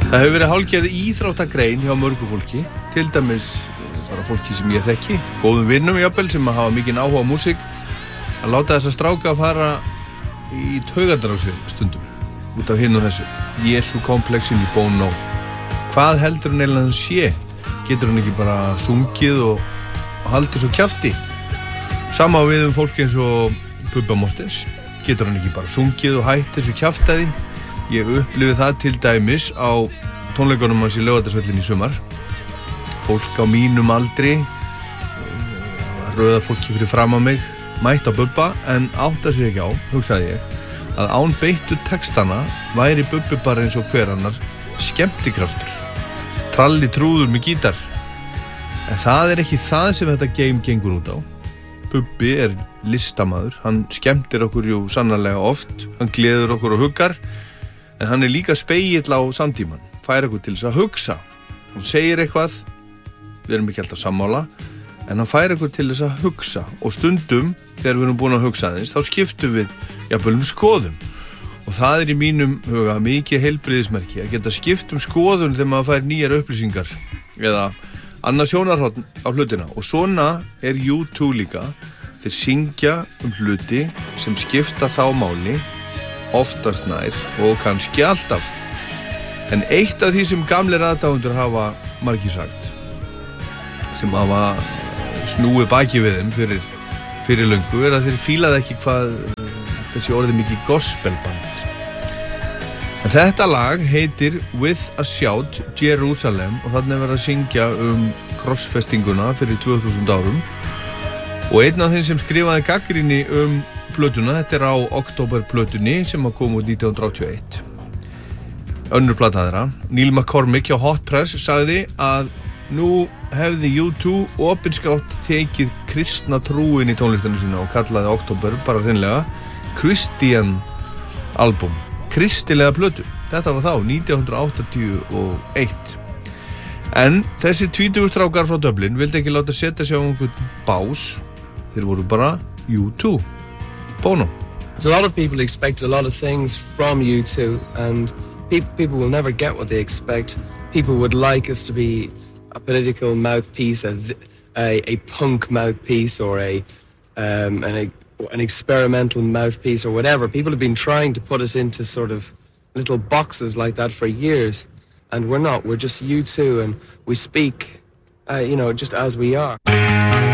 Það hefur verið hálfgerð íþróttagrein hjá mörgu fólki, til dæmis bara fólki sem ég þekki, góðum vinnum jafnvel sem hafa mikinn áhuga á músík, að láta þessa stráka að fara í taugarnar á sér stundum, út af hinn og þessu. Jesú komplexin í Bono. Hvað heldur hann eiginlega hann sé? Getur hann ekki bara sungið og haldið svo kjafti? Sama við fólk eins og Bubba Mortens. Getur hann ekki bara sungið og hætt þessu kjaftaði? Ég upplifði það til dæmis á tónleikunum hans í Laugardalsvellinum í sumar. Fólk á mínum aldri, rauða fólki fyrir fram að mig, mætt á Bubba en átta sig ekki á, hugsaði ég, að án beittu textana væri Bubbi bara eins og hver annar skemmtikraftur. Tralli trúður með gítar. En það ekki það sem þetta game gengur út á. Bubbi listamaður, hann skemmtir okkur jú sannarlega oft, hann gleður okkur og huggar, en hann líka spegill á samtíman, fær okkur til þess að hugsa. Hann segir eitthvað, við erum ekki alltaf sammála, en hann fær okkur til þess að hugsa. Og stundum, þegar við erum búin að hugsa aðeins, þá skiptum við jafnvel skoðun. Og það í mínum huga mikið heilbrigðismerki, að geta skipt skoðun þegar maður fær nýjar upplýsingar, eða annað sjónarhorn á hlutina. Og svona U2 líka, þeir syngja hluti sem skipta þá máli, oftast nær og kannski alltaf. En eitt af því sem gamlir aðdáendur hafa margir sagt, sem hafa snúið baki við þeim fyrir löngu, að þeir fílaði ekki hvað þessi orðið mikið gospelband. En þetta lag heitir With a Shout Jerusalem og þarna verið að syngja krossfestinguna fyrir 2000 árum. Og einn af þeim sem skrifaði gagnrýni plötuna, þetta á Oktober-plötunni sem kom út 1981. Önnur plata þeirra, Neil McCormick hjá Hot Press sagði að nú hefði U2 opinskátt tekið kristna trúin í tónlistinu sína og kallaði Oktober bara hreinlega Christian album, kristilega plötu. Þetta var þá 1981. En þessi 20 strákar frá Dublin vildi ekki láta setja sig á einhvern bás. Þeir voru bara U2. Bono. So a lot of people expect a lot of things from U2 and people will never get what they expect. People would like us to be a political mouthpiece, a punk mouthpiece or an experimental mouthpiece or whatever. People have been trying to put us into sort of little boxes like that for years and we're not. We're just U2 and we speak, just as we are.